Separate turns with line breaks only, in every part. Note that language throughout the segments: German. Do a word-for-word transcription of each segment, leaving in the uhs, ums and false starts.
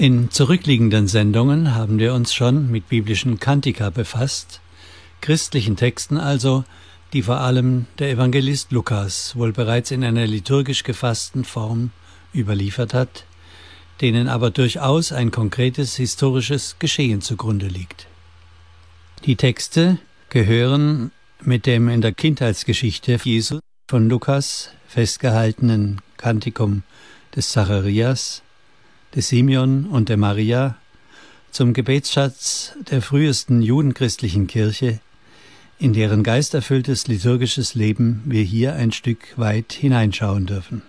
In zurückliegenden Sendungen haben wir uns schon mit biblischen Kantika befasst, christlichen Texten also, die vor allem der Evangelist Lukas wohl bereits in einer liturgisch gefassten Form überliefert hat, denen aber durchaus ein konkretes historisches Geschehen zugrunde liegt. Die Texte gehören mit dem in der Kindheitsgeschichte Jesu von Lukas festgehaltenen Kantikum des Zacharias, des Simeon und der Maria zum Gebetsschatz der frühesten judenchristlichen Kirche, in deren geisterfülltes liturgisches Leben wir hier ein Stück weit hineinschauen dürfen.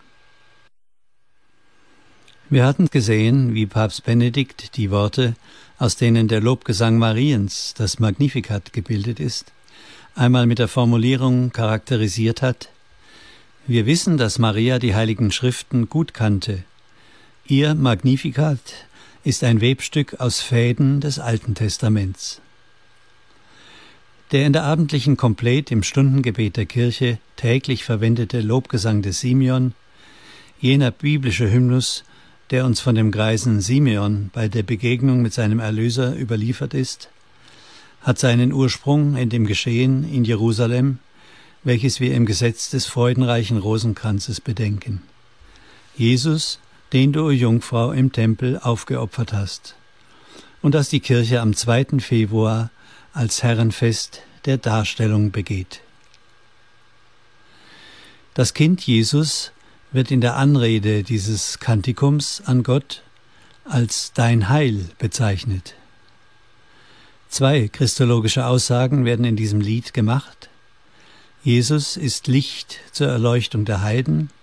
Wir hatten gesehen, wie Papst Benedikt die Worte, aus denen der Lobgesang Mariens, das Magnificat, gebildet ist, einmal mit der Formulierung charakterisiert hat: Wir wissen, dass Maria die Heiligen Schriften gut kannte. Ihr Magnificat ist ein Webstück aus Fäden des Alten Testaments. Der in der abendlichen Komplett im Stundengebet der Kirche täglich verwendete Lobgesang des Simeon, jener biblische Hymnus, der uns von dem Greisen Simeon bei der Begegnung mit seinem Erlöser überliefert ist, hat seinen Ursprung in dem Geschehen in Jerusalem, welches wir im Gesetz des freudenreichen Rosenkranzes bedenken. Jesus, den du, o Jungfrau, im Tempel aufgeopfert hast, und das die Kirche am zweiten Februar als Herrenfest der Darstellung begeht. Das Kind Jesus wird in der Anrede dieses Kantikums an Gott als dein Heil bezeichnet. Zwei christologische Aussagen werden in diesem Lied gemacht. Jesus ist Licht zur Erleuchtung der Heiden